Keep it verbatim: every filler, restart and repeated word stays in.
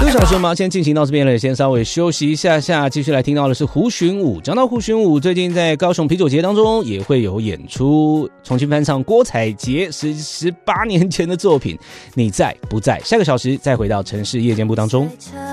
个小时我们要先进行到这边了，先稍微休息一下下，继续来听到的是胡寻武。讲到胡寻武，最近在高雄啤酒节当中也会有演出，重新翻唱郭采洁十十八年前的作品《你在不在》。下个小时再回到城市夜间部当中。